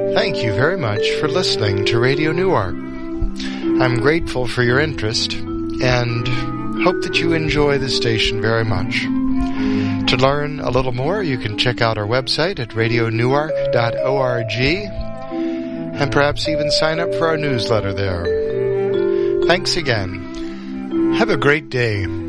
Thank you very much for listening to Radio Newark. I'm grateful for your interest and hope that you enjoy the station very much. To learn a little more, you can check out our website at radionewark.org and perhaps even sign up for our newsletter there. Thanks again. Have a great day.